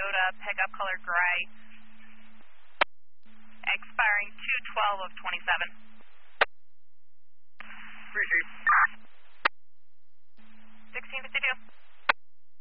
Toyota pickup color gray, expiring 2/12 of 27. Appreciate it.